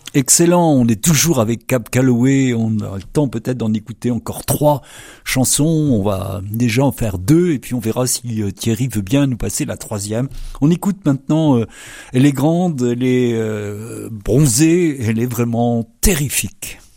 Excellent, on est toujours avec Cab Calloway, on a le temps peut-être d'en écouter encore 3 chansons, on va déjà en faire 2 et puis on verra si Thierry veut bien nous passer la 3e. On écoute maintenant, elle est grande, elle est bronzée, elle est vraiment terrifique.